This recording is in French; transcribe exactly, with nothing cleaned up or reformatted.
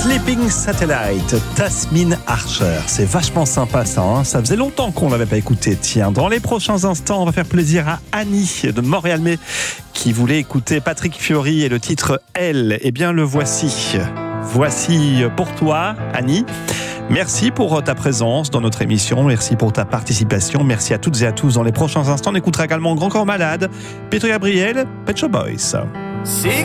Sleeping Satellite, Tasmin Archer. C'est vachement sympa ça, hein, ça faisait longtemps qu'on l'avait pas écouté. Tiens, dans les prochains instants, on va faire plaisir à Annie de Montréal-Mé qui voulait écouter Patrick Fiori et le titre Elle. Eh bien, le voici. Voici pour toi, Annie. Merci pour ta présence dans notre émission, merci pour ta participation, merci à toutes et à tous. Dans les prochains instants, on écoutera également Grand Corps Malade, Peter Gabriel, Pet Shop Boys. C'est